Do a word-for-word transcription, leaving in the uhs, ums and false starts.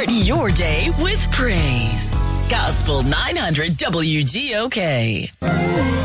Start your day with praise. Gospel nine hundred W G O K.